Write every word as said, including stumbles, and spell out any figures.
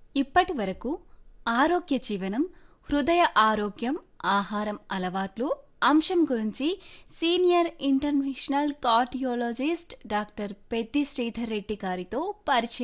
ఇప్పటి వరకు ఆరోగ్య జీవనం, హృదయ ఆరోగ్యం, ఆహారం అలవాట్లు అంశం గురించి senior international కార్డియోలజిస్ట్ doctor Peddi Sridhar Reddy గారితో పరిచయం